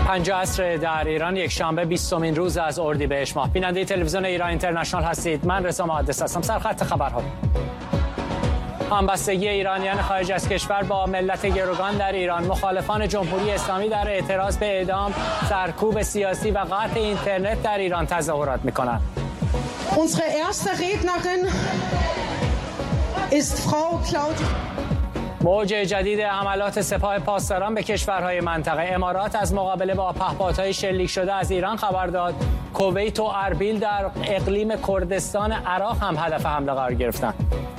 5 عصر در ایران، یک شنبه 20مین روز از اردیبهشت ماه. بیننده تلویزیون ایران اینترنشنال هستید. من رضا محدث هستم. سرخط خبرها: همبستگی ایرانیان خارج از کشور با ملت گروگان در ایران. مخالفان جمهوری اسلامی در اعتراض به اعدام، سرکوب سیاسی و قطع اینترنت در ایران تظاهرات می‌کنند. Unsere erste Rednerin ist Frau Claudia. موج جدید حملات سپاه پاسداران به کشورهای منطقه. امارات از مقابله با پهپادهای شلیک شده از ایران خبر داد. کویت و اربیل در اقلیم کردستان عراق هم هدف حمله قرار گرفتند.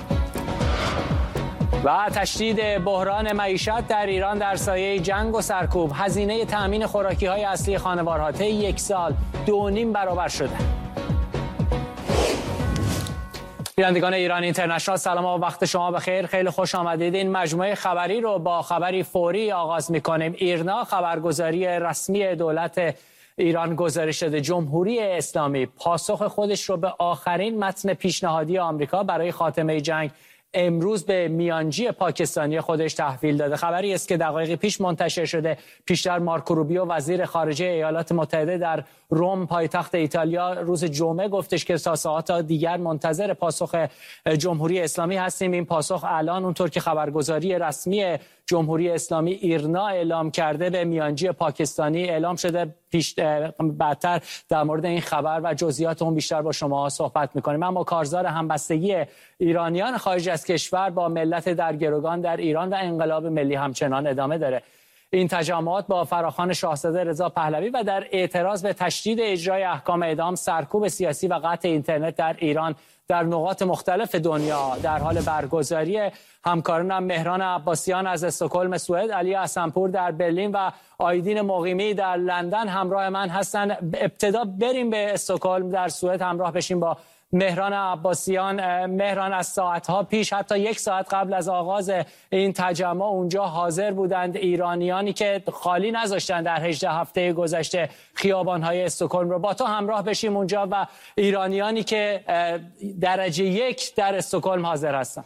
و تشدید بحران معیشت در ایران در سایه جنگ و سرکوب. هزینه تأمین خوراکی‌های اصلی خانوارها طی یک سال 2.5 برابر شده. بینندگان ایران اینترنشنال، سلام و وقت شما بخیر. خیلی خوش آمدید. این مجموعه خبری رو با خبری فوری آغاز می‌کنیم. ایرنا خبرگزاری رسمی دولت ایران گزارش داده جمهوری اسلامی پاسخ خودش رو به آخرین متن پیشنهادی آمریکا برای خاتمه جنگ امروز به میانجی پاکستانی خودش تحویل داده. خبری است که دقایقی پیش منتشر شده. پیشتر مارکو روبیو وزیر خارجه ایالات متحده در روم پایتخت ایتالیا روز جمعه گفتش که تا ساعات دیگر منتظر پاسخ جمهوری اسلامی هستیم. این پاسخ الان اونطور که خبرگزاری رسمی جمهوری اسلامی ایرنا اعلام کرده به میانجی پاکستانی اعلام شده. بعدتر در مورد این خبر و جزئیات اون بیشتر با شما صحبت می‌کنیم. اما کارزار همبستگی ایرانیان خارج از کشور با ملت در گروگان در ایران و انقلاب ملی همچنان ادامه داره. این تجمعات با فراخوان شاهزاده رضا پهلوی و در اعتراض به تشدید اجرای احکام اعدام، سرکوب سیاسی و قطع اینترنت در ایران در نقاط مختلف دنیا در حال برگزاری. همکارانم مهران عباسیان از استکهلم سوئد، علی حسنپور در برلین و آیدین مقیمی در لندن همراه من هستن. ابتدا بریم به استکهلم در سوئد همراه بشیم با مهران عباسیان. مهران، از ساعتها پیش، حتی یک ساعت قبل از آغاز این تجمع اونجا حاضر بودند ایرانیانی که خالی نذاشتن در 18 هفته گذشته خیابان‌های استکهلم رو. با تو همراه بشیم اونجا و ایرانیانی که درجه 1 در استکهلم حاضر هستن.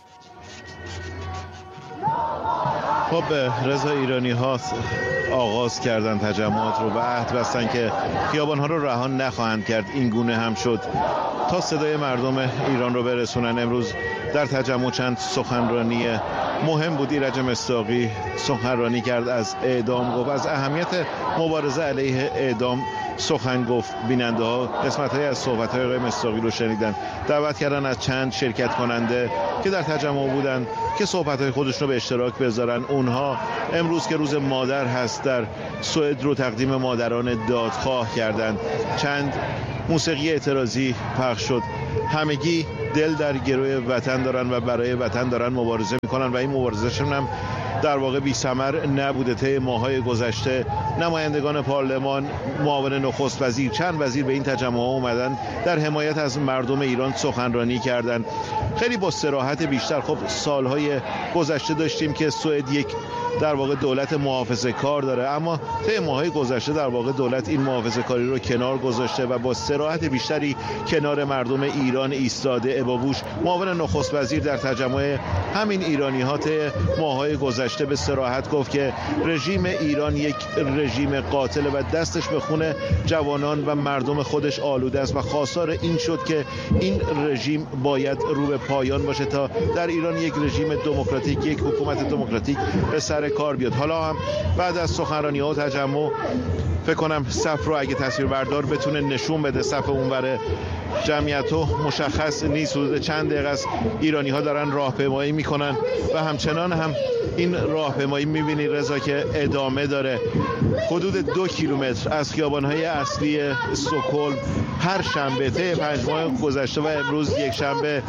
خب رضا، ایرانی ها آغاز کردن تجمعات رو و عهد بستن که خیابان ها رو رها نخواهند کرد. این گونه هم شد تا صدای مردم ایران رو برسونن. امروز در تجمع چند سخنرانی مهم بود. ایرج مصداقی سخنرانی کرد، از اعدام گفت، از اهمیت مبارزه علیه اعدام سخن گفت. بیننده ها قسمت های از صحبت های آقای مصداقی رو شنیدن. دعوت کردن از چند شرکت کننده که در تجمع بودن که صحبت های خودشون رو به اشتراک بذارن. اونها امروز که روز مادر هست در سوئد رو تقدیم مادران دادخواه کردند. چند موسیقی اعتراضی پخش شد. همگی دل در گروه وطن دارن و برای وطن دارن مبارزه میکنن و این مبارزهشون هم در واقع بی ثمر نبوده. طی ماه‌های گذشته نمایندگان پارلمان، معاون نخست وزیر، چند وزیر به این تجمع اومدن در حمایت از مردم ایران سخنرانی کردند. خیلی با صراحت بیشتر. خب سالهای گذشته داشتیم که سوئد یک در واقع دولت محافظه‌کار داره، اما طی ماه‌های گذشته در واقع دولت این محافظه‌کاری رو کنار گذاشته و با صراحت بیشتری کنار مردم ایران ایستاده. ابابوش، معاون نخست وزیر، در تجمع همین ایرانی‌ها طی ماه‌های گذشته به صراحت گفت که رژیم ایران یک رژیم قاتل و دستش به خون جوانان و مردم خودش آلوده است و خواستار این شد که این رژیم باید رو به پایان باشه تا در ایران یک رژیم دموکراتیک، یک حکومت دموکراتیک به سر کار بیاد. حالا هم بعد از سخنرانی‌ها و تجمع فکر کنم صف رو اگه تصویربردار بتونه نشون بده، صف اونور جمعیت رو مشخص نیست. حدود چند دقیقه است ایرانی‌ها دارن راهپیمایی میکنن و همچنان هم این راهپیمایی میبینی رضا که ادامه داره. حدود 2 کیلومتر از خیابان‌های اصلی استکهلم هر شنبه طی 5 ماه گذشته و امروز یک شنبه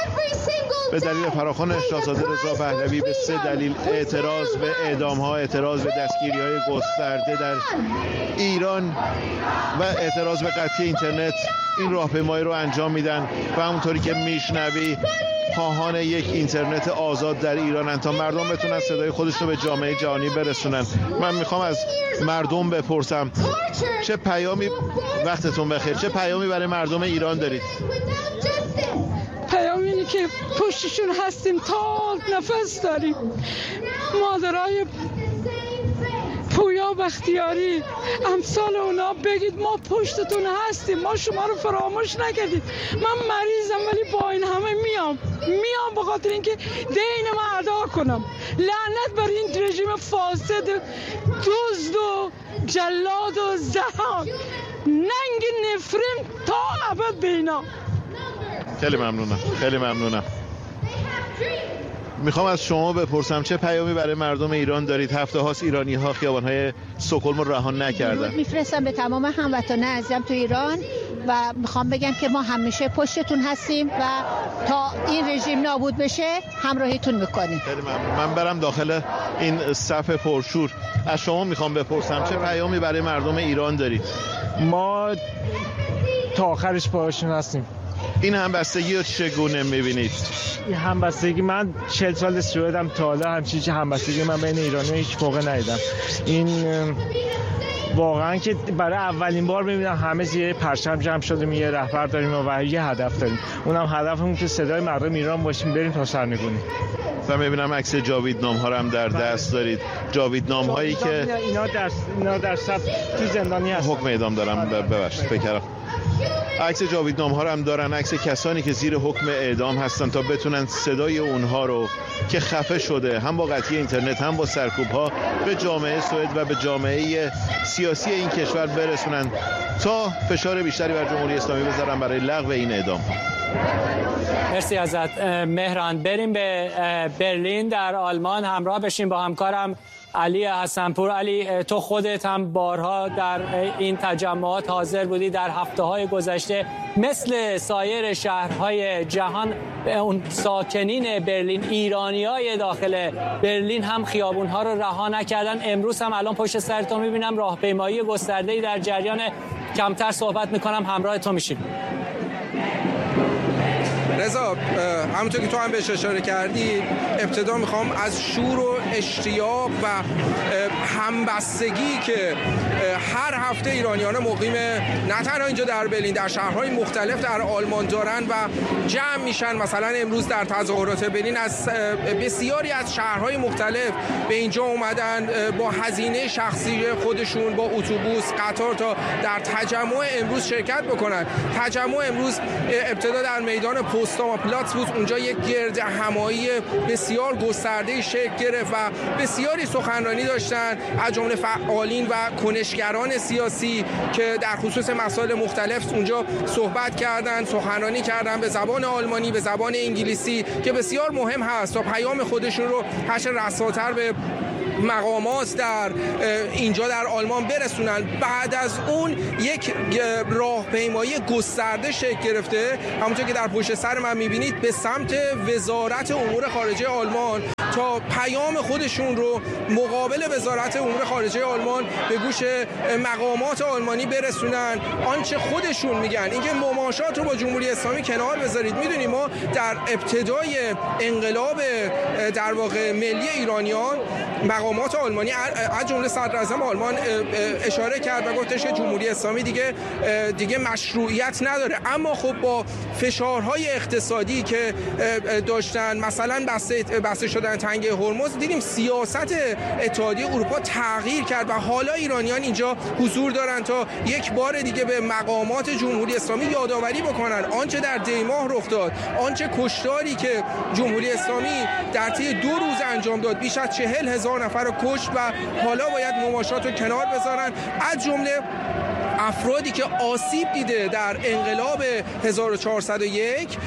به دلیل فراخوان شاهزاده رضا پهلوی به 3 دلیل: اعتراض به اعدام‌ها، اعتراض به دستگیری‌های گسترده در ایران و اعتراض به قطع اینترنت، این راهپیمایی رو انجام میدن و همونطوری که میشنوی خواهان یک اینترنت آزاد در ایرانن تا مردم بتونن صدای خودش رو به جامعه جهانی برسونن. من میخوام از مردم بپرسم چه پیامی، وقتتون بخیر، چه پیامی برای مردم ایران دارید؟ پیام اینه که پشتشون هستیم تا نفس داریم. مادرای پویا و بختیاری امثال اونا بگید ما پشتتون هستیم، ما شما رو فراموش نکردیم. من مریضم ولی با این همه میام به خاطر اینکه دین ما ادا کنم. لعنت بر این رژیم فاسد دزد و جلاد و زهان، ننگ نفرین تا ابد بینا. خیلی ممنونم. میخوام از شما بپرسم چه پیامی برای مردم ایران دارید؟ هفته هاست ایرانی ها خیابان‌های استکهلم رو رها نکردن. میفرستم به تمام هموطنان عزیزم تو ایران و میخوام بگم که ما همیشه پشتتون هستیم و تا این رژیم نابود بشه همراهیتون میکنیم. خیلی ممنون. من برم داخل این صف پرشور. از شما میخوام بپرسم چه پیامی برای مردم ایران دارید؟ ما تا آخرش باهاشون هستیم. این همبستگی رو چگونه میبینید؟ این همبستگی، من 40 سال سوئدم، تا حالا همچین همبستگی من بین ایرانی هیچ موقع ندیدم. این واقعا که برای اولین بار میبینم همه زیر پرچم جمع شدیم، یه رهبر داریم و یه هدف داریم، اونم هدفمون که صدای مردم ایران باشیم، بریم تا سرنگونی. و میبینم عکس جاویدنام ها رو هم در دست دارید. جاویدنام هایی که اینا در سب تو زندانی هستن. حکم اعدام دارم، ببخشید فکر کردم. عکس جاویدنام ها رو هم دارن، عکس کسانی که زیر حکم اعدام هستن تا بتونن صدای اونها رو که خفه شده هم با قطعی اینترنت هم با سرکوب ها به جامعه سوئد و به جامعه سیاسی این کشور برسونن تا فشار بیشتری بر جمهوری اسلامی بذارن برای لغو این اعدام. مرسی ازت مهران. بریم به برلین در آلمان همراه بشیم با همکارم علی حسنپور. علی، تو خودت هم بارها در این تجمعات حاضر بودی. در هفته‌های گذشته مثل سایر شهرهای جهان اون ساکنین برلین، ایرانیای داخل برلین هم خیابون‌ها رو رها نکردن. امروز هم الان پشت سر تو می‌بینم راهپیمایی گسترده‌ای در جریان. کمتر صحبت می‌کنم، همراه تو میشیم. رضا، همونطور که تو هم بهش اشاره کردی، ابتدا میخوام از شور و اشتیاق و همبستگی که هر هفته ایرانیان مقیم نه تنها اینجا در برلین، در شهرهای مختلف در آلمان دارن و جمع میشن. مثلا امروز در تظاهرات برلین از بسیاری از شهرهای مختلف به اینجا اومدن با هزینه شخصی خودشون، با اتوبوس، قطار تا در تجمع امروز شرکت بکنن. تجمع امروز ابتدا در میدان پوستاما پلاتس بود. اونجا یک گرد همایی بسیار گسترده شکل گرفت و بسیاری سخنرانی داشتن، از جمله فعالین و کنشگران سیاسی که در خصوص مسائل مختلف اونجا صحبت کردند، سخنرانی کردند به زبان آلمانی، به زبان انگلیسی که بسیار مهم هست تا پیام خودشون رو هرچه رساتر به مقامات در اینجا در آلمان برسونن. بعد از اون یک راهپیمایی گسترده شکل گرفته، همونطور که در پشت سر من میبینید، به سمت وزارت امور خارجه آلمان تا پیام خودشون رو مقابل وزارت امور خارجه آلمان به گوش مقامات آلمانی برسونن. آنچه خودشون میگن اینکه مماشات رو با جمهوری اسلامی کنار بذارید. میدونیم ما در ابتدای انقلاب در واقع ملی ایرانیان، مقامات آلمانی از جمله صدر اعظم آلمان اشاره کرد و گفتش که جمهوری اسلامی دیگه مشروعیت نداره. اما خب با فشارهای اقتصادی که داشتن، مثلا بسته شدن تنگه هرمز، دیدیم سیاست اتحادیه اروپا تغییر کرد و حالا ایرانیان اینجا حضور دارن تا یک بار دیگه به مقامات جمهوری اسلامی یادآوری بکنن آنچه در دیماه رخ داد، آنچه کشتاری که جمهوری اسلامی در طی 2 روز انجام داد، بیش از 40,000 نفر رو کشت و حالا باید مماشات رو کنار بذارن. از جمله افرادی که آسیب دیده در انقلاب 1401،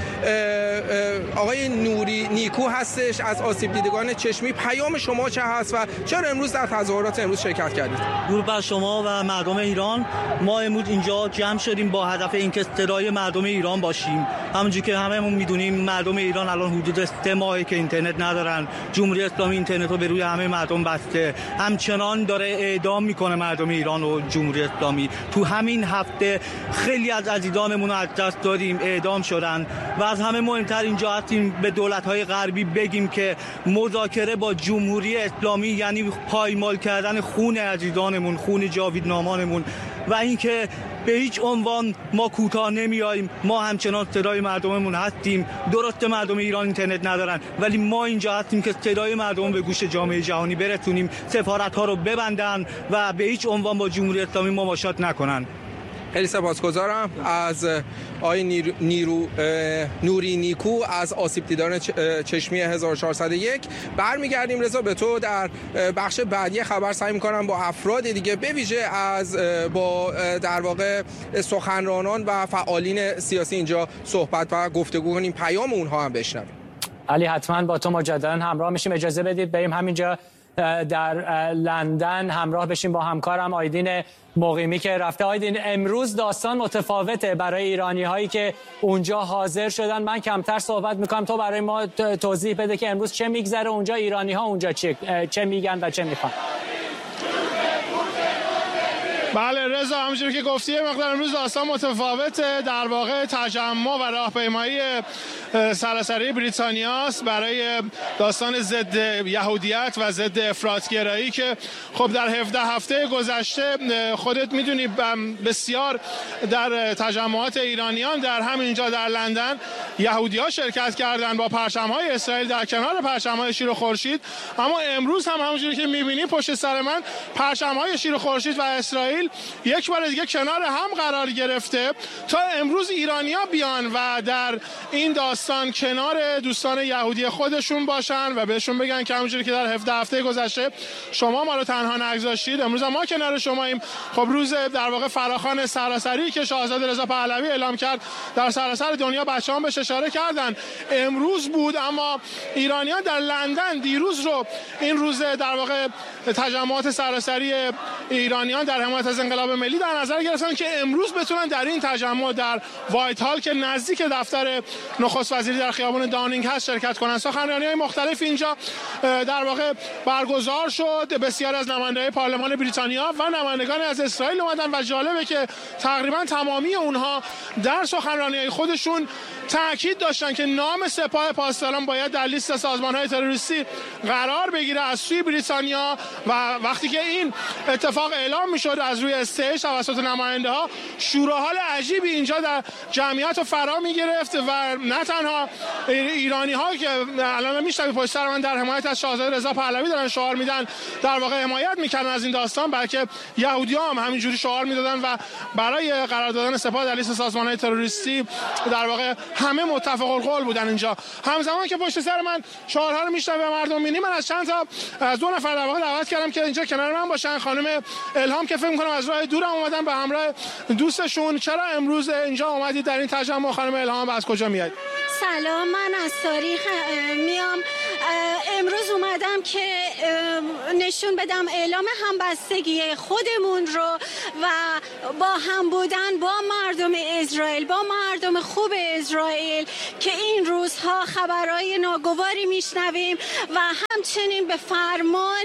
آقای نوری نیکو هستش از آسیب دیدگان چشمی. پیام شما چه هست و چرا امروز در تظاهرات امروز شرکت کردید؟ درود بر شما و مردم ایران. ما امروز اینجا جمع شدیم با هدف اینکه صدای مردم ایران باشیم. همونجوری که هممون میدونیم مردم ایران الان حدود 3 ماهه که اینترنت ندارن. جمهوری اسلامی اینترنت رو به روی همه مردم بسته، همچنان داره اعدام میکنه مردم ایران و جمهوری اسلامی. تو همین هفته خیلی از عزیزانمون رو از دست دادیم، اعدام شدن و از همه مهمتر اینجا هستیم به دولت‌های غربی بگیم که مذاکره با جمهوری اسلامی یعنی پایمال کردن خون عزیزانمون، خون جاویدنامانمون و اینکه به هیچ عنوان ما کوتاه نمیاییم. ما همچنان صدای مردممون هستیم. درسته مردم ایران اینترنت ندارن، ولی ما اینجا هستیم که صدای مردم به گوش جامعه جهانی برسونیم، سفارت‌ها رو ببندن و به هیچ عنوان با جمهوری اسلامی مماشات نکنن. خیلی سپاسگزارم از آقای نوری نیکو از آسیب دیدان چشمی 1401. برمیگردیم رضا به تو در بخش بعدی خبر. سعی می‌کنم با افراد دیگه به ویژه با در واقع سخنرانان و فعالین سیاسی اینجا صحبت و گفتگو کنیم، پیام اونها هم بشنویم. علی حتما با تو مجددا همراه میشیم. اجازه بدید بریم همینجا در لندن همراه بشیم با همکارم آیدین مقیمی که رفته. آیدین، امروز داستان متفاوته برای ایرانی هایی که اونجا حاضر شدن. من کمتر صحبت میکنم، تو برای ما توضیح بده که امروز چه میگذره اونجا، ایرانی ها اونجا چه میگن و چه میخوان. بله رضا، همونجوری که گفتی مقدار امروز داستان متفاوته. در واقع تجمع و راهپیمایی سراسری بریتانیاست برای داستان ضد یهودیت و ضد افراط‌گرایی که خب در 17 هفته گذشته خودت میدونی بسیار در تجمعات ایرانیان در همینجا در لندن یهودی‌ها شرکت کردن با پرچم‌های اسرائیل در کنار پرچم‌های شیر و خورشید. اما امروز هم همونجوری که می‌بینی پشت سر من پرچم‌های شیر و خورشید و اسرائیل یک بار دیگه کنار هم قرار گرفته تا امروز ایرانی‌ها بیان و در این داستان کنار دوستان یهودی خودشون باشن و بهشون بگن که همونجوری که در 17 هفته گذشته شما ما رو تنها نگذاشتید، امروز ما کنار شماییم. خب روز در واقع فراخوان سراسری که شاهزاده رضا پهلوی اعلام کرد در سراسر دنیا بچه‌ها بهش اشاره کردن امروز بود، اما ایرانیان در لندن دیروز رو این روز در واقع تجمعات سراسری ایرانیان در حمایت از انقلاب ملی در نظر گرفتن که امروز بتونن در این تجمع در وایت هال که نزدیک دفتر نخست وزیری در خیابان دانینگ هست شرکت کنند. سخنرانی‌های مختلف اینجا در واقع برگزار شد. بسیار از نمایندگان پارلمان بریتانیا و نمایندگان از اسرائیل اومدن و جالبه که تقریبا تمامی اونها در سخنرانی‌های خودشون تاکید داشتن که نام سپاه پاسداران باید در لیست سازمان‌های تروریستی قرار بگیره از سوی بریتانیا و وقتی که این اتفاق اعلام می‌شد از روی استیج توسط نماینده‌ها شورحال عجیبی اینجا در جمعیت فرا می‌گرفت و نه تنها ایرانی‌ها که الان می‌شنوید پشت سر من در حمایت از شاهزاده رضا پهلوی دارن شعار میدن در واقع حمایت می‌کردن از این داستان، بلکه یهودی‌ها هم همینجوری شعار میدادن و برای قرار دادن سپاه در لیست سازمان‌های تروریستی در واقع همه متفق القول بودن اینجا. همزمان که پشت سر من شعارها رو میشنویم و مردم می‌بینیم، من از چند تا از دو نفر در واقع دعوت کردم که اینجا کنار من باشن. خانم الهام که فکر می‌کنم از راه دورم اومدن به همراه دوستشون. چرا امروز اینجا اومدید در این تجمع خانم الهام و از کجا میاد؟ سلام، من از تاریخ میام. امروز اومدم که نشون بدم اعلام همبستگی خودمون رو و با هم بودن با مردم اسرائیل، با مردم خوب اسرائیل که این روزها خبرهای ناگواری میشنویم و همچنین به فرمان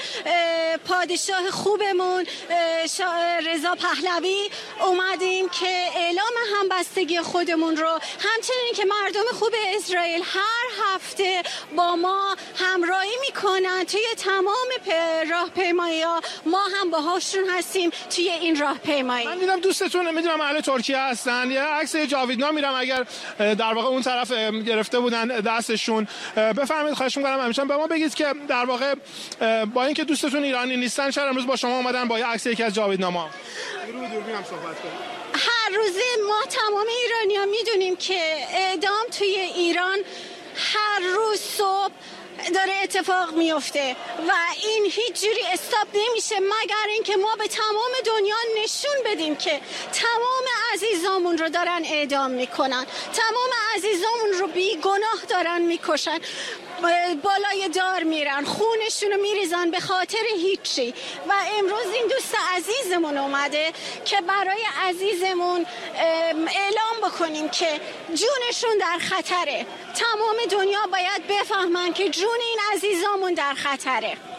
پادشاه خوبمون رضا پهلوی اومدیم که اعلام همبستگی خودمون رو، همچنین که مردم خوب اسرائیل هر هفته با ما همراهی میکنن توی تمام راهپیمایی‌ها، ما هم باهاشون هستیم توی این راهپیمایی. من دیدم دوستتون میدونم اهل ترکیه هستن، یه عکس جاویدنام میرم اگر در واقع اون طرف گرفته بودن دستشون. بفرمایید خواهش می‌کنم همیشه به ما بگید که در واقع با اینکه دوستتون ایرانی نیستن چرا امروز با شما اومدن با یه عکس یکی از جاویدنام‌ها رو دوربین هم صحبت کنیم. هر روزه ما تمام ایرانی‌ها میدونیم که اعدام توی ایران هر روز صبح داره اتفاق میفته و این هیچ جوری استاپ نمیشه مگر اینکه ما به تمام دنیا نشون بدیم که تمام عزیزامون رو دارن اعدام میکنن، تمام عزیزامون رو بی گناه دارن میکشن، بالای دار میرن، خونشون رو میریزن به خاطر هیچی. و امروز این دوست عزیزمون اومده که برای عزیزمون اعلام بکنیم که جونشون در خطره. تمام دنیا باید بفهمن که جون این عزیزامون در خطره.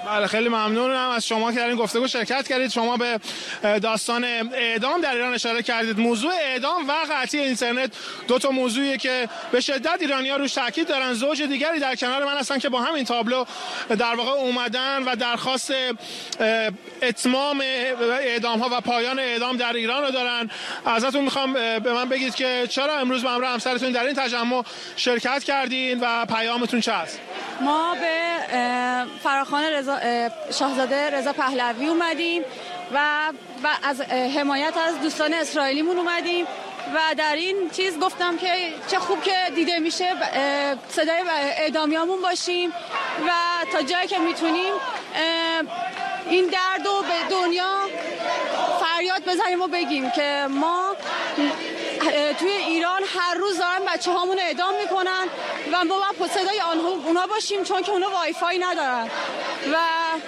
بله خیلی ممنونم از شما که در این گفتگو شرکت کردید. شما به داستان اعدام در ایران اشاره کردید. موضوع اعدام و قطعی اینترنت دو تا موضوعیه که به شدت ایرانی‌ها روش تاکید دارن. زوج دیگری در کنار من هستن که با همین تابلو در واقع اومدن و درخواست اتمام اعدام‌ها و پایان اعدام در ایران رو دارن. ازتون میخوام به من بگید که چرا امروز به همراه همسرتون در این تجمع شرکت کردین و پیامتون چه است؟ ما به فراخوان شاهزاده رضا پهلوی اومدیم و از حمایت از دوستان اسرائیلیمون اومدیم و در این چیز گفتم که چه خوب که دیده میشه صدای اعدامیامون باشیم و تا جایی که میتونیم این درد رو به دنیا فریاد بزنیم و بگیم که ما توی ایران هر روز دارن بچه هامون اعدام میکنن و ما باید صدای اونا باشیم چون که اونا وای فای ندارن و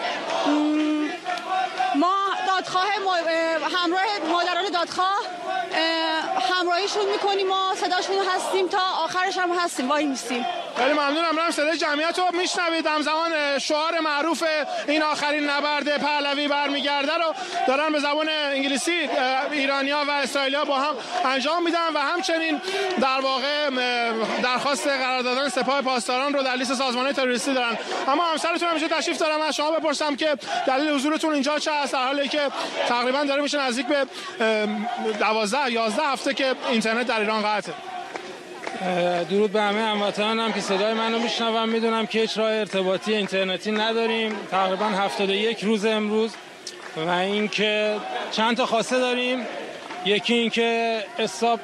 ما دادخواه همراه مادران دادخواه همراهیشون میکنیم و صداشون هستیم تا آخرش هم هستیم وای میستیم. خیلی ممنونم. رم صدای جمعیت رو میشنوید. همزمان شعار معروف این آخرین نبرد پهلوی برمیگرده رو دارن به زبان انگلیسی ایرانی‌ها و اسرائیلی‌ها با هم انجام میدن و همچنین در واقع درخواست قرار دادن سپاه پاسداران رو در لیست سازمان‌های تروریستی دارن. اما همسرتون همیشه تشریف دارم از شما بپرسم که دلیل حضورتون اینجا چه است در حالی که تقریبا داره میشه نزدیک به 12-11 هفته که اینترنت در ایران قطعه. درود به همه هموطنانم که صدای منو میشنون. میدونم که هیچ راه ارتباطی اینترنتی نداریم تقریبا 71 روز امروز و اینکه چند تا خواسته داریم. یکی اینکه حساب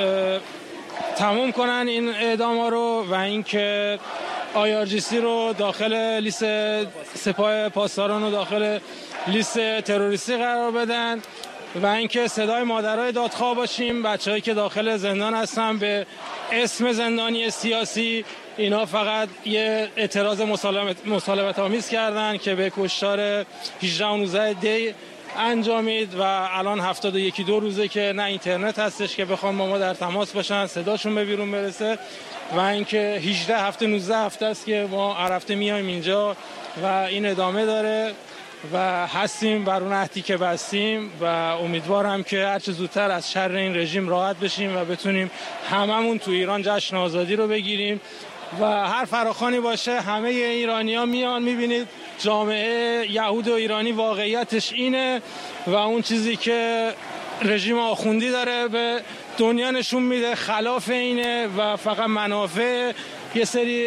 تموم کنن این اعداما رو و اینکه IRGC رو داخل لیست سپاه پاسداران رو داخل لیست تروریستی قرار بدن و اینکه صدای مادرای دادخواه باشیم. بچه‌هایی که داخل زندان هستن به اسم زندانی سیاسی اینا فقط یه اعتراض مصالحت آمیز کردن که به کشتار 18 و 19 دی انجامید و الان 71 روزه که نه اینترنت هستش که بخوام با ما در تماس باشن صداشون به بیرون برسه و اینکه 18 هفته 19 هفته است که ما هر هفته میایم اینجا و این ادامه داره و هستیم بر اون عهدی که بستیم و امیدوارم که هرچه زودتر از شر این رژیم راحت بشیم و بتونیم هممون تو ایران جشن آزادی رو بگیریم و هر فراخوانی باشه همه ایرانی‌ها میان. میبینید جامعه یهود و ایرانی واقعیتش اینه و اون چیزی که رژیم آخوندی داره به دنیا نشون میده خلاف اینه و فقط منافع یه سری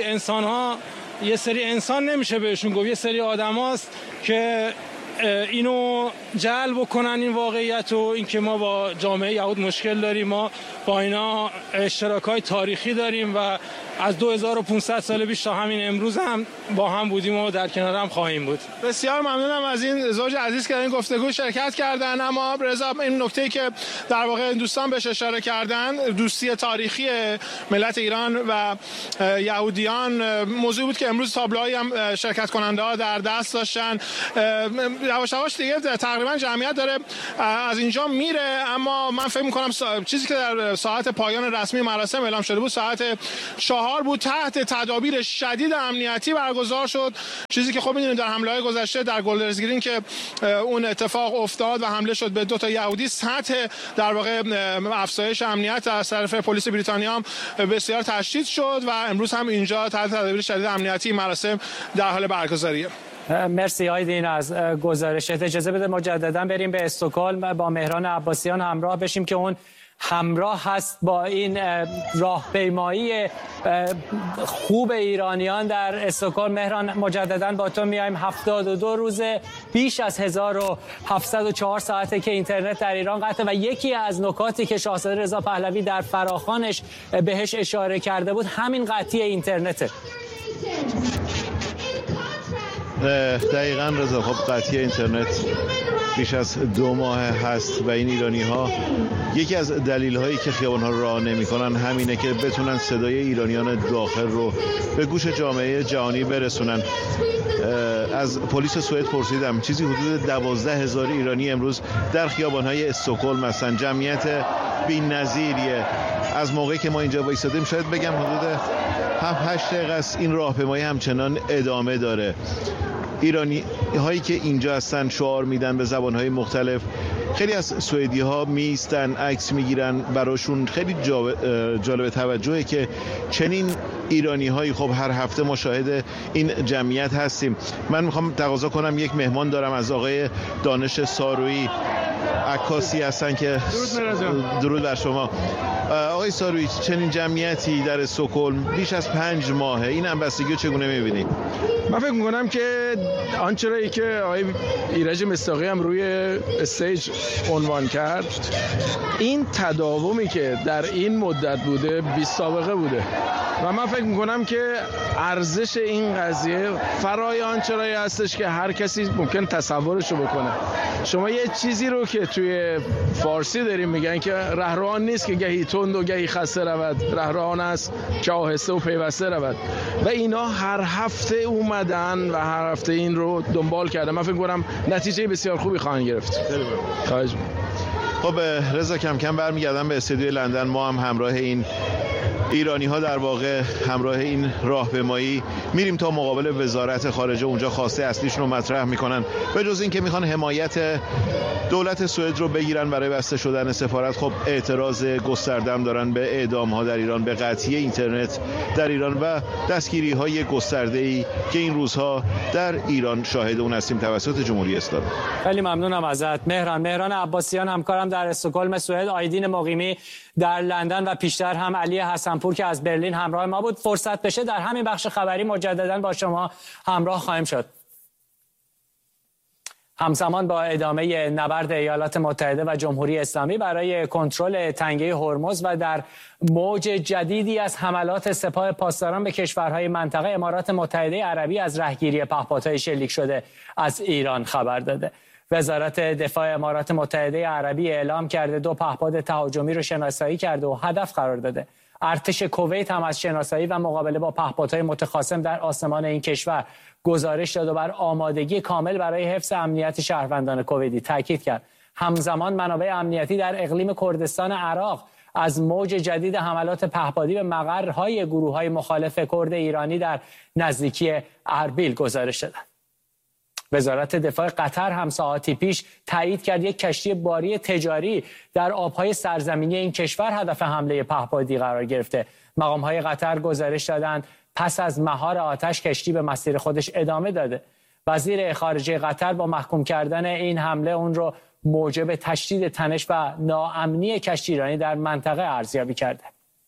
انسان نمیشه بهشون گفت، یه سری آدم هست که اینو جلب کنن این واقعیت و اینکه ما با جامعه یهود مشکل داریم. ما با اینا اشتراکای تاریخی داریم و از 2500 سال پیش تا همین امروز هم با هم بودیم و در کنار هم خواهیم بود. بسیار ممنونم از این زوج عزیز که در این گفتگو شرکت کردن. اما رضا این نکته‌ای که در واقع دوستان بهش اشاره کردن دوستی تاریخی ملت ایران و یهودیان موضوع بود که امروز تابلوهایی هم شرکت کننده ها در دست داشتن. یواش یواش دیگه تقریبا جمعیت داره از اینجا میره اما من فکر می‌کنم چیزی که در ساعت پایان رسمی مراسم اعلام شده بود ساعت 4 بود تحت تدابیر شدید امنیتی برگزار شد. چیزی که خب می‌دونید در حمله‌های گذشته در گلدرز گرین که اون اتفاق افتاد و حمله شد به 2 تا یهودی سطح در واقع افزایش امنیت از طرف پلیس بریتانیا هم بسیار تشدید شد و امروز هم اینجا تحت تدابیر شدید امنیتی مراسم در حال برگزاریه. مرسی آیدین از گزارشت. اجازه بده مجددا بریم به استکهلم با مهران عباسیان همراه بشیم که اون همراه هست با این راهپیمایی خوب ایرانیان در استکهلم. مهران مجددا با تو میایم. 72 روزه بیش از 1704 ساعته که اینترنت در ایران قطعه و یکی از نکاتی که شاهزاده رضا پهلوی در فراخوانش بهش اشاره کرده بود همین قطعی اینترنته. دقیقاً رضا، خب قطعی اینترنت بیش از 2 ماه هست و این ایرانی ها یکی از دلیل هایی که خیابان ها رو راه نمی کنن همینه که بتونن صدای ایرانیان داخل رو به گوش جامعه جهانی برسونن. از پلیس سوئد پرسیدم چیزی حدود 12,000 ایرانی امروز در خیابان های استکهلم هستن. جمعیت بی‌نظیریه. از موقعی که ما اینجا وایسادیم شاید بگم حدود 7-8 دقیقه است این راهپیمایی همچنان ادامه داره. ایرانی هایی که اینجا هستن شعار میدن به زبانهای مختلف. خیلی از سوئدی ها میستن عکس میگیرن، براشون خیلی جالب توجهه که چنین ایرانی هایی خب هر هفته ما شاهد این جمعیت هستیم. من میخوام تقاضا کنم، یک مهمان دارم از آقای دانش سارویی، عکاسی هستن که درود بر شما. آقای سارویی، چنین جمعیتی در استکهلم بیش از 5 ماهه، این همبستگی رو چگونه می‌بینید؟ من فکر می‌کنم که آنچه رایی که آقای ایرج مصداقی هم روی استیج عنوان کرد، این تداومی که در این مدت بوده بی سابقه بوده و من فکر می‌کنم که ارزش این قضیه فرای آنچه رایی هستش که هر کسی ممکن تصورشو بکنه. شما یه چیزی رو که توی فارسی داریم میگن که رهروان نیست که گهی تند و گهی خسته رود، رهروان است که آهسته و پیوسته رود، و اینا هر هفته اومدن و هر هفته این رو دنبال کردن. من فکر کنم نتیجه بسیار خوبی خواهند گرفت. خب رضا، کم کم برمیگردم به استودیوی لندن. ما هم همراه این ایرانی ها، در واقع همراه این راهپیمایی میریم تا مقابل وزارت خارجه، اونجا خواسته اصلیشون رو مطرح میکنن. به جز این که میخوان حمایت دولت سوئد رو بگیرن برای بسته شدن سفارت، خب اعتراض گسترده‌ام دارن به اعدام ها در ایران، به قطعی اینترنت در ایران و دستگیری های گسترده‌ای که این روزها در ایران شاهد اون هستیم توسط جمهوری اسلامی. خیلی ممنونم ازت مهران عباسیان، همکارم در استکهلم سوئد، آیدین مقیمی در لندن و پیشتر هم علی حسنپور که از برلین همراه ما بود. فرصت بشه در همین بخش خبری مجددا با شما همراه خواهیم شد. همزمان با ادامه نبرد ایالات متحده و جمهوری اسلامی برای کنترل تنگه هرمز و در موج جدیدی از حملات سپاه پاسداران به کشورهای منطقه، امارات متحده عربی از رهگیری پهپادهای شلیک شده از ایران خبر داده. وزارت دفاع امارات متحده عربی اعلام کرده 2 پهپاد تهاجمی رو شناسایی کرده و هدف قرار داده. ارتش کویت هم از شناسایی و مقابله با پهپادهای متخاصم در آسمان این کشور گزارش داد و بر آمادگی کامل برای حفظ امنیت شهروندان کویتی تاکید کرد. همزمان منابع امنیتی در اقلیم کردستان عراق از موج جدید حملات پهپادی به مقرهای گروه‌های مخالف کرد ایرانی در نزدیکی اربیل گزارش دادند. وزارت دفاع قطر هم ساعاتی پیش تایید کرد یک کشتی باری تجاری در آبهای سرزمینی این کشور هدف حمله پهپادی قرار گرفته. مقام‌های قطر گزارش دادند پس از مهار آتش کشتی به مسیر خودش ادامه داده. وزیر خارجه قطر با محکوم کردن این حمله اون رو موجب تشدید تنش و ناامنی کشتی ایرانی در منطقه ارزیابی کرده.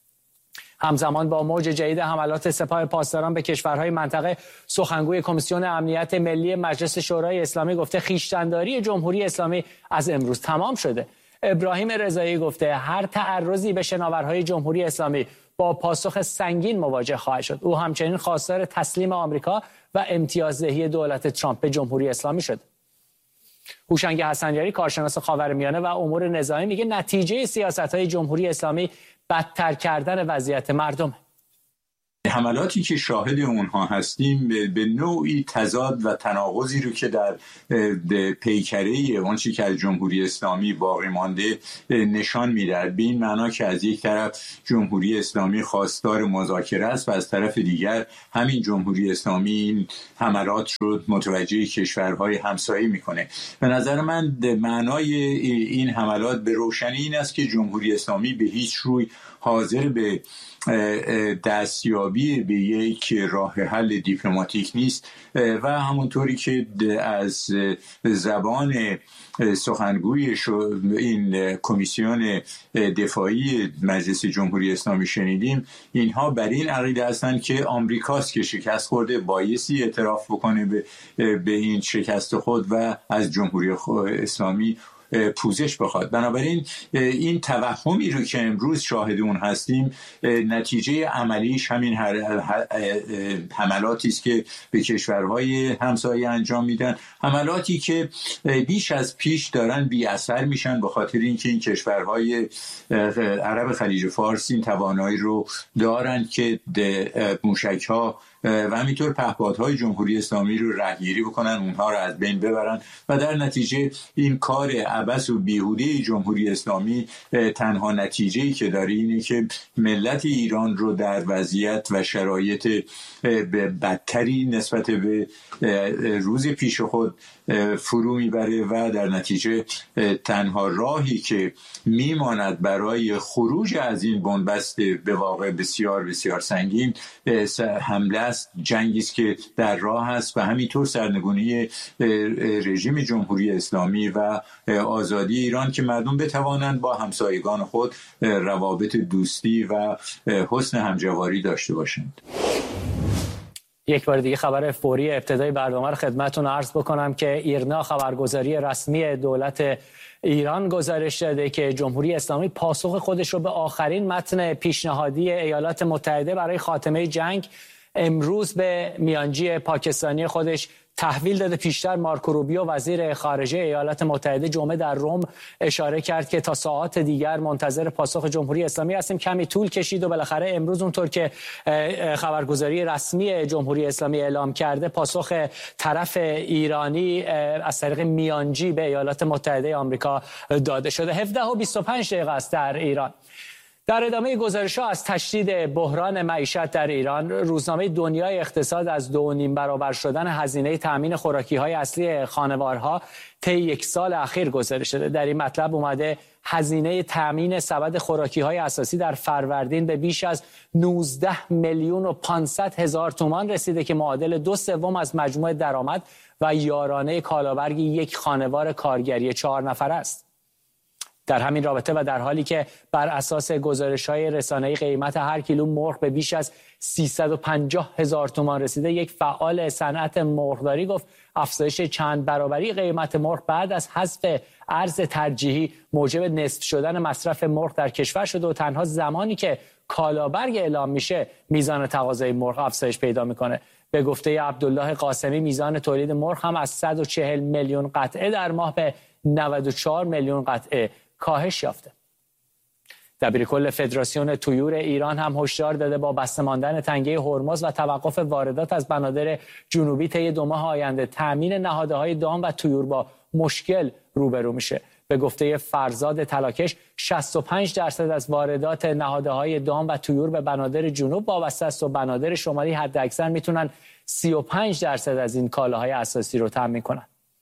همزمان با موج جدید حملات سپاه پاسداران به کشورهای منطقه، سخنگوی کمیسیون امنیت ملی مجلس شورای اسلامی گفته خویشتن‌داری جمهوری اسلامی از امروز تمام شده. ابراهیم رضایی گفته هر تعرضی به شناورهای جمهوری اسلامی با پاسخ سنگین مواجه خواهد شد. او همچنین خواستار تسلیم آمریکا و امتیازدهی دولت ترامپ به جمهوری اسلامی شد. هوشنگ حسنیاری، کارشناس خاورمیانه و امور نظامی، میگه نتیجه سیاست‌های جمهوری اسلامی بدتر کردن وضعیت مردم. حملاتی که شاهد اونها هستیم به نوعی تضاد و تناقضی رو که در پیکره آنچه که از جمهوری اسلامی باقی مانده نشان می‌دهد. به این معنا که از یک طرف جمهوری اسلامی خواستار مذاکره است و از طرف دیگر همین جمهوری اسلامی این حملات رو متوجه کشورهای همسایه میکنه. به نظر من معنای این حملات به روشنی این است که جمهوری اسلامی به هیچ روی حاضر به دستیابی به یک راه حل دیپلماتیک نیست و همونطوری که از زبان سخنگوی این کمیسیون دفاعی مجلس جمهوری اسلامی شنیدیم، اینها بر این عقیده هستند که آمریکاست که شکست خورده، بایستی اعتراف بکنه به این شکست خود و از جمهوری اسلامی پوزش بخواد. بنابراین این توهمی رو که امروز شاهد اون هستیم نتیجه عملیش همین حملاتی است که به کشورهای همسایه انجام میدن، حملاتی که بیش از پیش دارن بی اثر میشن به خاطر اینکه این کشورهای عرب خلیج فارس این توانایی رو دارن که موشک‌ها و همینطور پهپادهای جمهوری اسلامی رو رهگیری بکنن، اونها رو از بین ببرن و در نتیجه این کار عبث و بیهوده جمهوری اسلامی تنها نتیجه‌ای که داره اینه که ملت ایران رو در وضعیت و شرایط بدتری نسبت به روز پیش خود فرو میبره و در نتیجه تنها راهی که میماند برای خروج از این بنبست به واقع بسیار بسیار سنگین حمله است، جنگی است که در راه است و همینطور سرنگونی رژیم جمهوری اسلامی و آزادی ایران که مردم بتوانند با همسایگان خود روابط دوستی و حسن همجواری داشته باشند. یک بار دیگه خبر فوری ابتدای برنامه رو خدمتتون عرض بکنم که ایرنا خبرگزاری رسمی دولت ایران گزارش داده که جمهوری اسلامی پاسخ خودش رو به آخرین متن پیشنهادی ایالات متحده برای خاتمه جنگ امروز به میانجی پاکستانی خودش تحویل داده. پیشتر مارکو روبیو وزیر خارجه ایالات متحده جمعه در روم اشاره کرد که تا ساعات دیگر منتظر پاسخ جمهوری اسلامی هستیم. کمی طول کشید و بالاخره امروز اونطور که خبرگزاری رسمی جمهوری اسلامی اعلام کرده پاسخ طرف ایرانی از طریق میانجی به ایالات متحده آمریکا داده شده. 17:25 است در ایران. در ادامه گزارش‌ها از تشدید بحران معیشت در ایران، روزنامه دنیای اقتصاد از 2.5 برابر شدن هزینه تأمین خوراکی‌های اصلی خانوارها طی یک سال اخیر گزارش شده. در این مطلب اومده هزینه تأمین سبد خوراکی‌های اساسی در فروردین به بیش از 19,500,000 تومان رسیده که معادل 2/3 از مجموع درآمد و یارانه کالابرگ یک خانوار کارگری 4 نفره است. در همین رابطه و در حالی که بر اساس گزارش‌های رسانه‌ای قیمت هر کیلو مرغ به بیش از 350,000 تومان رسیده، یک فعال صنعت مرغداری گفت افزایش چند برابری قیمت مرغ بعد از حذف ارز ترجیحی موجب نصف شدن مصرف مرغ در کشور شده و تنها زمانی که کالابرگ اعلام میشه میزان تقاضای مرغ افزایش پیدا میکنه. به گفته عبدالله قاسمی میزان تولید مرغ هم از 140 میلیون قطعه در ماه به 94 میلیون قطعه کاهش یافته. دبیرکل فدراسیون طیور ایران هم هشدار داده با بسته ماندن تنگه هرمز و توقف واردات از بنادر جنوبی طی 2 ماه آینده تامین نهادهای دام و طیور با مشکل روبرو میشه. به گفته فرزاد طلاکش 65% از واردات نهادهای دام و طیور به بنادر جنوب وابسته است و بنادر شمالی حداکثر میتونن 35% از این کالاهای اساسی رو تامین کنن.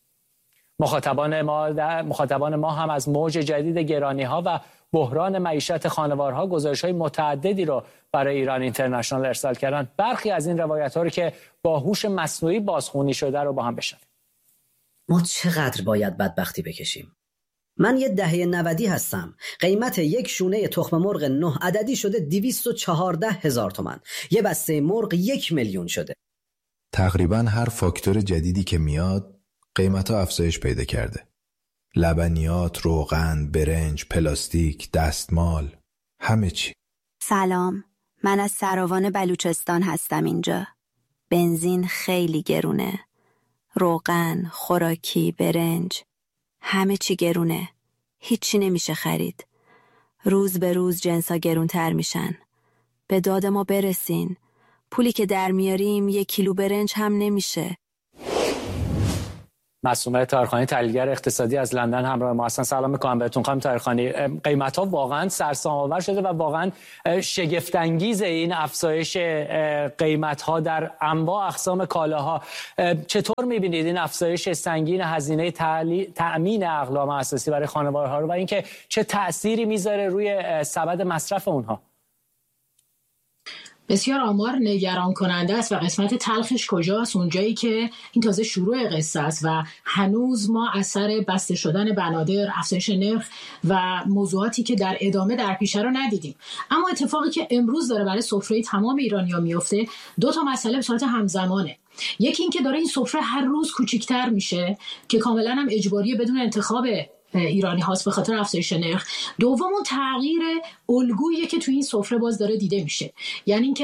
مخاطبان ما هم از موج جدید گرانی‌ها و بحران معیشت خانوارها گزارش‌های متعددی رو برای ایران اینترنشنال ارسال کردن. برخی از این روایت‌ها رو که با هوش مصنوعی بازخوانی شده رو با هم بشنویم. ما چقدر باید بدبختی بکشیم؟ من یه دهه 90 هستم. قیمت یک شونه تخم مرغ 9 عددی شده 214,000 تومان. یه بسته مرغ 1 میلیون شده. تقریبا هر فاکتور جدیدی که میاد قیمت‌ها افزایش پیدا کرده. لبنیات، روغن، برنج، پلاستیک، دستمال، همه چی. سلام، من از سراوان بلوچستان هستم اینجا. بنزین خیلی گرونه. روغن، خوراکی، برنج، همه چی گرونه. هیچی نمیشه خرید. روز به روز جنسا گرونتر میشن. به داد ما برسین. پولی که در میاریم 1 کیلو برنج هم نمیشه. معصومه طاهرخانی تحلیلگر اقتصادی از لندن همراه ما هستن. سلام میکنم بهتون خانم طاهرخانی. قیمت‌ها واقعا سرسام‌آور شده و واقعا شگفت انگیز این افزایش قیمت‌ها در انواع اقسام کالاها. چطور می‌بینید این افزایش سنگین هزینه تأمین اقلام اساسی برای خانوارها رو و اینکه چه تأثیری میذاره روی سبد مصرف اونها؟ بسیار آمار نگران کننده است و قسمت تلخش کجاست؟ اونجایی که این تازه شروع قصه است و هنوز ما اثر بسته شدن بنادر، افزایش نرخ و موضوعاتی که در ادامه در پیشه رو ندیدیم. اما اتفاقی که امروز داره برای سفره تمام ایرانی‌ها میفته 2 تا مسئله به صورت همزمانه. یکی این که داره این سفره هر روز کوچیک‌تر میشه که کاملا هم اجباریه بدون انتخاب ایرانی هاست به خاطر افزایش نرخ. دوم اون تغییر الگویی که تو این سفره باز داره دیده میشه، یعنی اینکه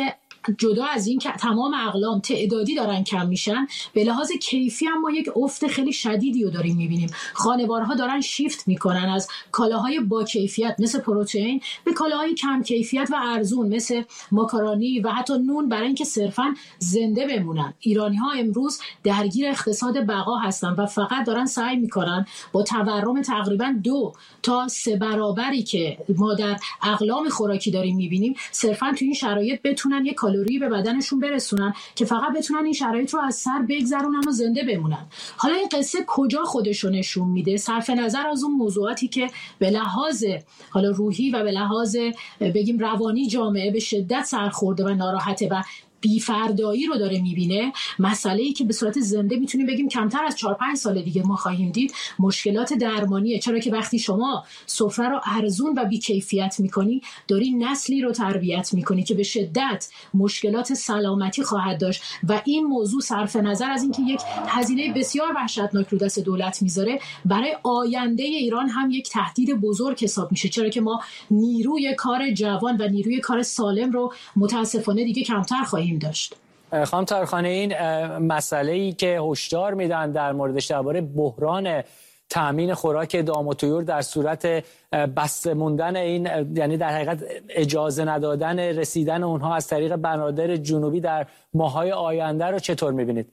جدا از این که تمام اقلام تعدادی دارن کم میشن، به لحاظ کیفی هم ما یک افت خیلی شدیدی رو داریم میبینیم. خانوارها دارن شیفت میکنن از کالاهای با کیفیت مثل پروتئین به کالاهای کم کیفیت و ارزون مثل ماکارونی و حتی نون برای اینکه صرفا زنده بمونن. ایرانی ها امروز درگیر اقتصاد بقا هستن و فقط دارن سعی میکنن با تورم تقریبا 2 تا 3 برابری که ما در اقلام خوراکی داریم میبینیم صرفا تو این شرایط بتونن یک کالری به بدنشون برسونن که فقط بتونن این شرایط رو از سر بگذرونن و زنده بمونن. حالا این قصه کجا خودشو نشون میده؟ صرف نظر از اون موضوعاتی که به لحاظ حالا روحی و به لحاظ بگیم روانی جامعه به شدت سرخورده و ناراحته و بی‌فردایی رو داره میبینه، مسئله‌ای که به صورت زنده میتونیم بگیم کمتر از 4-5 سال دیگه ما خواهیم دید، مشکلات درمانیه. چرا که وقتی شما سفره رو ارزون و بی‌کیفیت میکنی، داری نسلی رو تربیت میکنی که به شدت مشکلات سلامتی خواهد داشت و این موضوع صرف نظر از اینکه یک هزینه بسیار وحشتناک رو دست دولت میذاره، برای آینده ایران هم یک تهدید بزرگ حساب میشه. چرا که ما نیروی کار جوان و نیروی کار سالم رو متاسفانه دیگه کمتر خواهیم داشت. خانم طاهرخانی، این مسئله‌ای که هشدار میدن در موردش درباره بحران تامین خوراک دام و طیور در صورت بسته موندن این، یعنی در حقیقت اجازه ندادن رسیدن اونها از طریق بنادر جنوبی در ماه‌های آینده رو چطور می‌بینید؟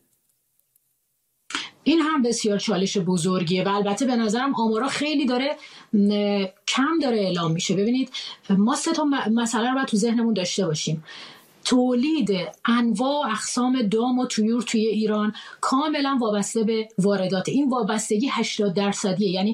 این هم بسیار چالش بزرگیه و البته به نظرم آمارا خیلی داره کم داره اعلام میشه. ببینید ما 3 تا مسئله رو باید تو ذهنمون داشته باشیم. تولید انواع و اقسام دام و طیور توی ایران کاملا وابسته به واردات. این وابستگی 80%، یعنی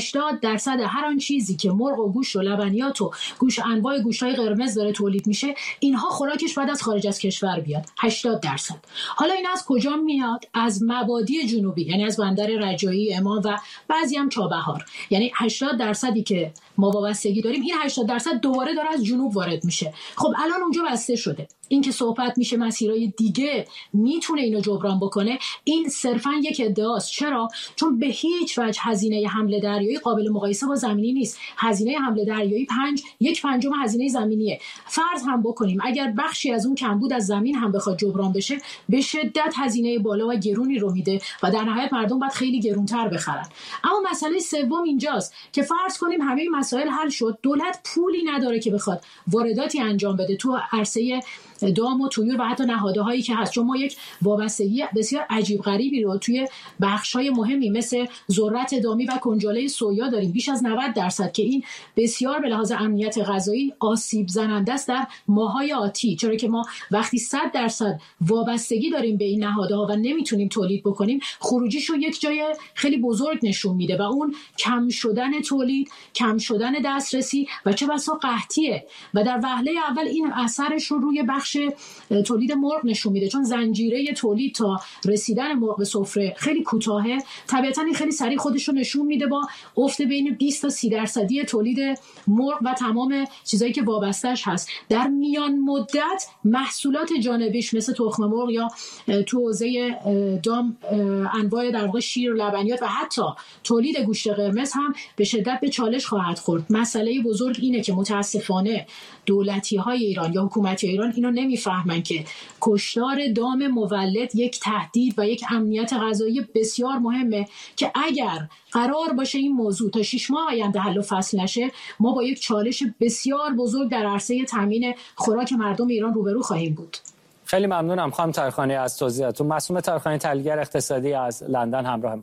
80% هر آن چیزی که مرغ و گوشت و لبنیات و انواع گوشت‌های قرمز داره تولید میشه، اینها خوراکش باید از خارج از کشور بیاد. 80%. حالا این از کجا میاد؟ از مبادی جنوبی، یعنی از بندر رجایی، امام و بعضی هم چابهار. یعنی 80% که ما وابستگی داریم، این 80% دوباره داره از جنوب وارد میشه. خب الان اونجا بسته شده. این که صحبت میشه مسیرهای دیگه میتونه اینو جبران بکنه، این صرفا یک ادعاست. چرا؟ چون به هیچ وجه هزینه حمل دریایی قابل مقایسه با زمینی نیست. هزینه حمل دریایی 1/5 هزینه زمینیه. فرض هم بکنیم اگر بخشی از اون کمبود از زمین هم بخواد جبران بشه، به شدت هزینه بالا و گرونی رو میده و در نهایت مردم باید خیلی گرونتر بخرن. اما مسئله سوم اینجاست که فرض کنیم همه این مسائل حل شد، دولت پولی نداره که بخواد وارداتی انجام بده تو عرصه دام و طیور و حتی نهادهایی که هست. چون ما یک وابستگی بسیار عجیب غریبی رو توی بخش‌های مهمی مثل ذرت دامی و کنجاله سویا داریم، بیش از 90%، که این بسیار به لحاظ امنیت غذایی آسیب زننده است در ماه‌های آتی. چرا که ما وقتی 100% وابستگی داریم به این نهادها و نمیتونیم تولید بکنیم، خروجیش رو یک جای خیلی بزرگ نشون میده و اون کم شدن تولید، کم شدن دسترسی و چه بسا قحطیه و در وهله اول این اثرش رو روی بخش تولید مرغ نشون میده. چون زنجیره تولید تا رسیدن مرغ به سفره خیلی کوتاهه، طبیعتاً این خیلی سریع خودش رو نشون میده با افت بین 20 تا 30% تولید مرغ و تمام چیزایی که وابسته‌اش هست. در میان مدت محصولات جانبیش مثل تخم مرغ یا تو حوزه دام انواع در واقع شیر، لبنیات و حتی تولید گوشت قرمز هم به شدت به چالش خواهد خورد. مسئله بزرگ اینه که متاسفانه دولتی‌های ایران یا حکومت ایران اینو نمیفهمن که کشتار دام مولد یک تهدید و یک امنیت غذایی بسیار مهمه که اگر قرار باشه این موضوع تا 6 ماه آینده حل و فصل نشه، ما با یک چالش بسیار بزرگ در عرصه تامین خوراک مردم ایران روبرو خواهیم بود. خیلی ممنونم خانم طاهرخانی از توضیحاتتون. معصومه طاهرخانی، تحلیلگر اقتصادی از لندن همراه ما.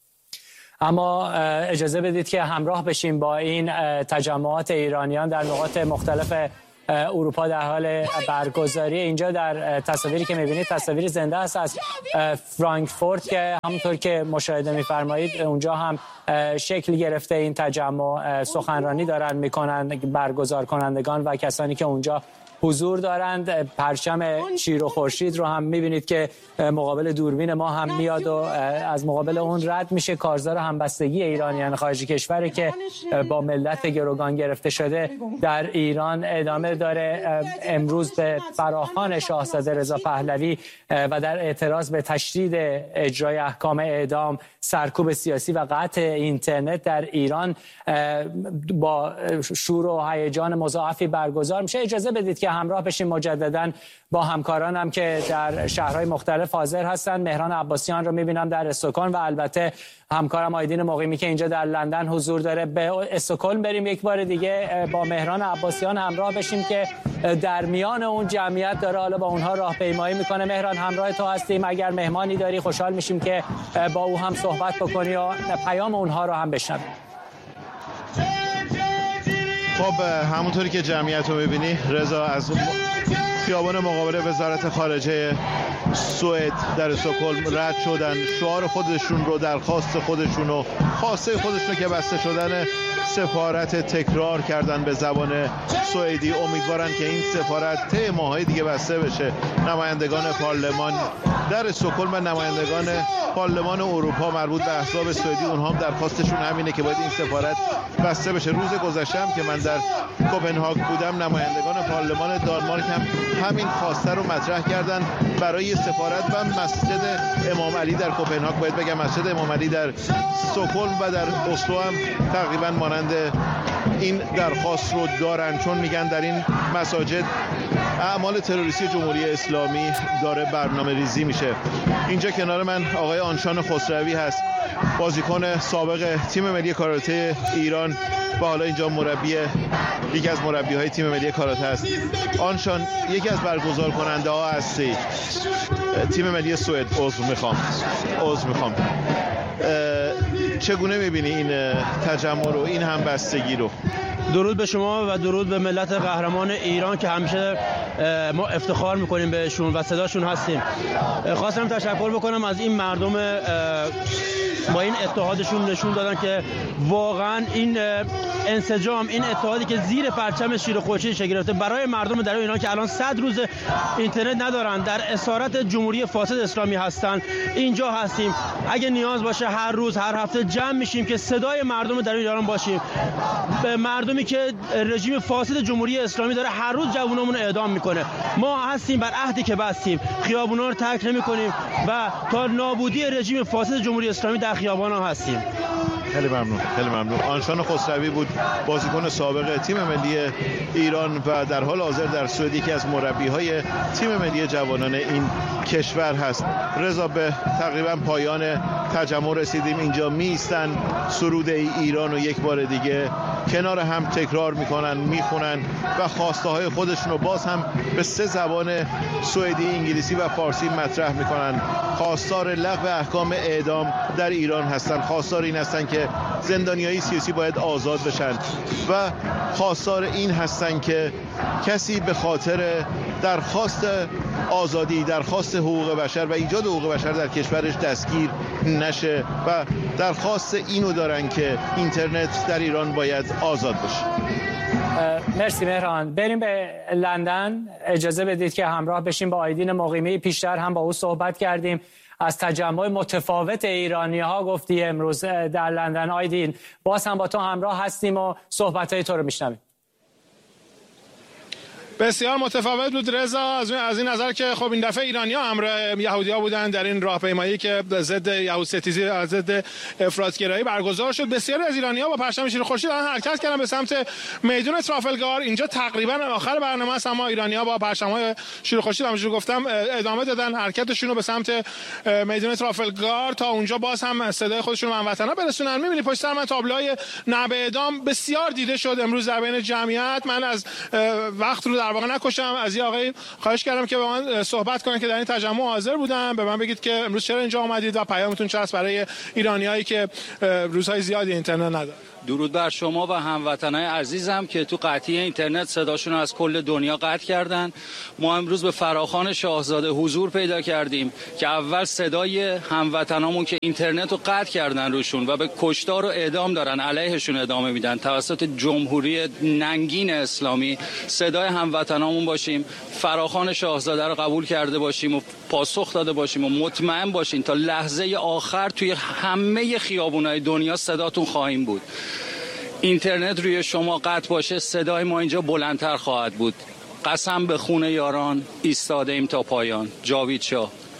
اما اجازه بدید که همراه بشیم با این تجمعات ایرانیان در نقاط مختلف اروپا در حال برگزاری. اینجا در تصاویری که می‌بینید تصاویر زنده است از فرانکفورت که همونطور که مشاهده می‌فرمایید اونجا هم شکل گرفته این تجمع. سخنرانی دارن می‌کنن برگزار کنندگان و کسانی که اونجا حضور دارند. پرچم شیر و خورشید رو هم می‌بینید که مقابل دوربین ما هم میاد و از مقابل اون رد میشه. کارزار همبستگی ایرانیان خارج کشور که با ملت گروگان گرفته شده در ایران ادامه داره. امروز به فراخوان شاهزاده رضا پهلوی و در اعتراض به تشدید اجرای احکام اعدام، سرکوب سیاسی و قطع اینترنت در ایران با شور و هیجان مضاعفی برگزار میشه. اجازه بدید که که همراه بشیم مجددا با همکارانم که در شهرهای مختلف حاضر هستند. مهران عباسیان رو میبینم در استکهلم و البته همکارم آیدین مقیمی که اینجا در لندن حضور داره. به استکهلم بریم یک بار دیگه با مهران عباسیان همراه بشیم که در میان اون جمعیت داره حالا با اونها راهپیمایی میکنه. مهران همراه تو هستیم، اگر مهمانی داری خوشحال میشیم که با او هم صحبت بکنی و پیام اونها رو هم بشنویم. خب همونطوری که جمعیت رو میبینی رضا، از خیابان مقابل وزارت خارجه سوئد در استکهلم رد شدن، شعار خودشون رو، درخواست خودشون رو، خواسته خودشون که بسته شدن سفارت تکرار کردن به زبان سوئدی. امیدوارن که این سفارت طی ماهای دیگه بسته بشه. نمایندگان پارلمان در استکهلم و نمایندگان پارلمان اروپا مربوط به احزاب سوئدی، اونها هم درخواستشون همینه که باید این سفارت بسته بشه. روز گذشته هم که من در کوپنهاگ بودم، نمایندگان پارلمان دانمارک هم همین خواسته رو مطرح کردن برای سفارت و مسجد امام علی در کوپنهاگ. باید بگم مسجد امام علی در استکهلم و در اسلو هم تقریبا مانند این درخواست رو دارن، چون میگن در این مساجد اعمال تروریستی جمهوری اسلامی داره برنامه ریزی میشه. اینجا کنار من آقای آنشان خسروی هست، بازیکن سابق تیم ملی کاراته ایران و حالا اینجا یکی از مربی‌های تیم ملی کاراته است. آنشان، یکی از برگزار کننده ها هستی تیم ملی سوئد. عذر میخوام. چگونه میبینی این تجمع رو، این همبستگی رو؟ درود به شما و درود به ملت قهرمان ایران که همیشه ما افتخار میکنیم بهشون و صداشون هستیم. خواستم تشکر بکنم از این مردم با این اتحادشون نشون دادن که واقعا این انسجام، این اتحادی که زیر پرچم شیر خورشید شکل گرفته برای مردم در ایران که الان 100 روز اینترنت ندارن، در اسارت جمهوری فاسد اسلامی هستن، اینجا هستیم. اگه نیاز باشه هر روز، هر هفته جمع میشیم که صدای مردم در ایران باشیم، به مردمی که رژیم فاسد جمهوری اسلامی داره هر روز جوانمون اعدام میکنه. ما هستیم بر عهدی که بستیم، خیابونا رو ترک نمی‌کنیم و تا نابودی رژیم فاسد جمهوری اسلامی در خیابانا هستیم. خیلی ممنون. آنشان خسروی بود، بازیکن سابق تیم ملی ایران و در حال حاضر در سوئد یکی از مربی‌های تیم ملی جوانان این کشور هست. رضا، به تقریبا پایان تجمع رسیدیم. اینجا میستن سرود ایران و یک بار دیگه کنار هم تکرار میکنن، میخونن و خواسته های خودشون رو باز هم به 3 زبان سوئدی، انگلیسی و فارسی مطرح میکنن. خواستار لغو احکام اعدام در ایران هستن، خواستار این هستن که زندانیای سیاسی باید آزاد بشن و خواستار این هستن که کسی به خاطر درخواست آزادی، درخواست حقوق بشر و ایجاد حقوق بشر در کشورش دستگیر نشه و درخواست اینو دارن که اینترنت در ایران باید آزاد بشه. مرسی مهران. بریم به لندن. اجازه بدید که همراه بشیم با آیدین مقیمی. پیشتر هم با او صحبت کردیم، از تجمع متفاوت ایرانی ها گفتی امروز در لندن. آیدین، باز هم با تو همراه هستیم و صحبت های تو رو میشنویم. بسیار متفاوت بود رضا، از این نظر که خب این دفعه ایرانی‌ها همراه یهودی‌ها بودن در این راهپیمایی که ضد یهودستیزی، ضد افراط‌گرایی برگزار شد. بسیاری از ایرانی‌ها با پرچم شیر خورشید حرکت کردن به سمت میدان ترافلگار. اینجا تقریبا آخر برنامه است، اما ایرانی‌ها با پرچم‌های شیر خورشید همونجوری گفتم ادامه دادن حرکتشون رو به سمت میدان ترافلگار تا اونجا باز هم صدای خودشون رو هموطنا برسونن. می‌بینید پشت سر من تابلوهای نعره اعدام بسیار دیده شد امروز در بین جمعیت. من از وقت رو در واقع نکشم، از این آقای خواهش کردم که با من صحبت کنن که در این تجمع حاضر بودن. به من بگید که امروز چرا اینجا آمدید و پیامتون چه است برای ایرانیایی که روزهای زیادی اینترنت ندارن. درود بر شما و هموطنای عزیزم که تو قطعی اینترنت صداشون از کل دنیا قطع کردن. ما امروز به فراخوان شاهزاده حضور پیدا کردیم که اول صدای هموطنامون که اینترنت رو قطع کردن روشون و به کشتار و اعدام دارن علیهشون ادامه میدن توسط جمهوری ننگین اسلامی، صدای هموطنامون باشیم، فراخوان شاهزاده رو قبول کرده باشیم و پاسخ داده باشیم و مطمئن باشین تا لحظه آخر توی همه خیابونای دنیا صداتون خواهیم بود. اینترنت روی شما قطع باشه، صدای ما اینجا بلندتر خواهد بود. قسم به خون یاران ایستاده ایم تا پایان. جاوید شاه.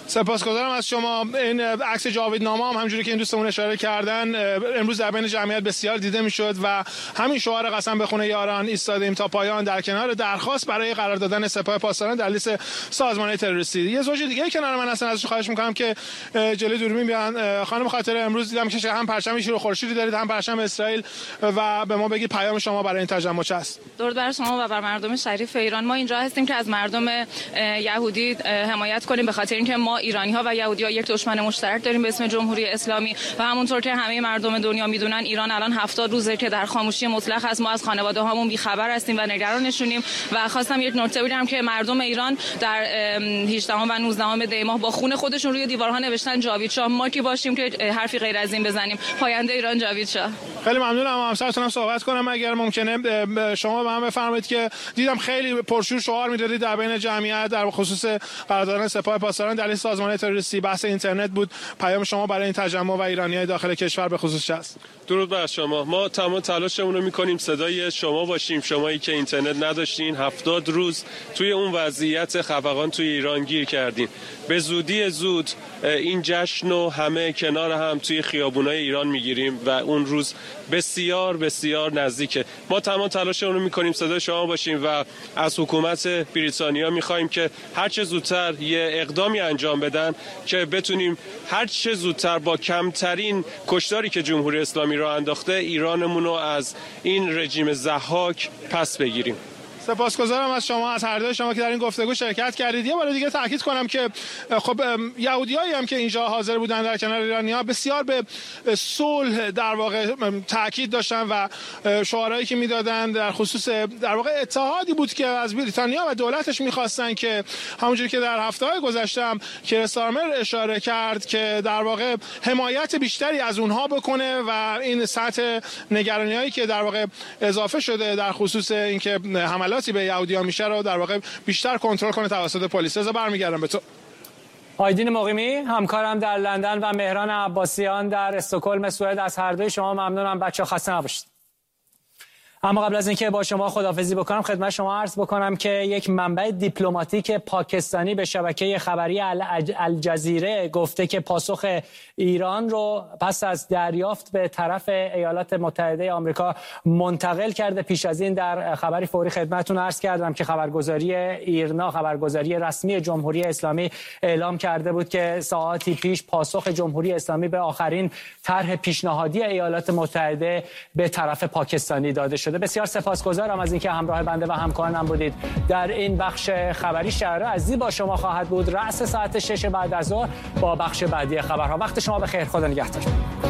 سپاسگزارم از شما. این عکس جاویدنامه هم همونجوری که این دوستمون اشاره کردن امروز در بین جمعیت بسیار دیده میشد و همین شعار قسم به خون یاران ایستادیم تا پایان در کنار درخواست برای قرار دادن سپاه پاسداران در لیست سازمان‌های تروریستی. یه زوج دیگه کنار من هستن، ازش خواهش می‌کنم که جلوی دوربین بیان. خانم خاطره، امروز دیدم که هم پرچم شیر و خورشیدی دارید هم پرچم اسرائیل و به ما بگید پیام شما برای این تجمع چه است؟ درود بر شما و بر مردم شریف ایران. ما اینجا هستیم که از مردم یهودی حمایت کنیم، به خاطر اینکه ما ایرانی‌ها و یهودی‌ها یک دشمن مشترک داریم به اسم جمهوری اسلامی و همونطور که همه مردم دنیا میدونن ایران الان 70 روزه که در خاموشی مطلق است. ما از خانواده‌هامون بی‌خبر هستیم و نگرانشونیم و خواستم یک نکته بگم که مردم ایران در 18 و 19 دی ماه با خون خودشون روی دیوارها نوشتن جاوید شاه. ما کی باشیم که حرفی غیر از این بزنیم؟ پاینده ایران جاوید شاه. خیلی ممنونم. همسرتونم صحبت کنم اگر ممکنه. شما به من بفرمایید که دیدم خیلی پرشور شعار میدادید در بین جمعیت در خصوص قرار دادن سپاه پاسداران در لیست سازمان‌های تروریستی. بحث اینترنت بود. پیام شما برای این تجمع و ایرانی‌های داخل کشور به خصوص چه است؟ درود بر شما. ما تمام تلاشمون رو می‌کنیم صدای شما باشیم، شمایی که اینترنت نداشتین 70 روز توی اون وضعیت خفقان توی ایران گیر کردین. به زودی زود این جشن رو همه کنار هم توی خیابونای ایران میگیریم و اون روز بسیار بسیار نزدیکه. ما تمام تلاشمون رو می‌کنیم صدای شما باشیم و از حکومت بریتانیا می‌خوایم که هر چه زودتر یه اقدامی انجام بدن که بتونیم هر چه زودتر با کمترین کشتاری که جمهوری اسلامی راه انداخته ایرانمون رو از این رژیم ضحاک پس بگیریم. سپاسگزارم از شما، از هر دوی شما که در این گفتگو شرکت کردید. یه بار دیگه تاکید کنم که خب یهودیایی هم که اینجا حاضر بودن در کنار ایرانی‌ها بسیار به صلح در واقع تاکید داشتن و شعارهایی که میدادن در خصوص در واقع اتحادی بود که از بریتانیا و دولتش می‌خواستن که همونجوری که در هفته‌های گذشته هم کیر استارمر اشاره کرد که در واقع حمایت بیشتری از اونها بکنه و این سطح نگرانی‌هایی که در واقع اضافه شده در خصوص اینکه حملاتی به یهودیان میشه رو در واقع بیشتر کنترل کنه توسط پلیس. برمیگردم به تو. آیدین مقیمی همکارم در لندن و مهران عباسیان در استکهلم سوئد، از هر دوی شما ممنونم. بچه‌ها خسته نباشید. اما قبل از اینکه با شما خداحافظی بکنم خدمت شما عرض بکنم که یک منبع دیپلماتیک پاکستانی به شبکه خبری الجزیره گفته که پاسخ ایران رو پس از دریافت به طرف ایالات متحده آمریکا منتقل کرده. پیش از این در خبری فوری خدمتتون عرض کردم که خبرگزاری ایرنا، خبرگزاری رسمی جمهوری اسلامی، اعلام کرده بود که ساعاتی پیش پاسخ جمهوری اسلامی به آخرین طرح پیشنهادی ایالات متحده به طرف پاکستانی داده شده. بسیار سپاسگزارم از اینکه همراه بنده و همکارانم بودید. در این بخش خبری شهر عزیز با شما خواهد بود رأس ساعت 6 بعد از ظهر با بخش بعدی خبرها. وقت شما بخیر. خدا نگهدار.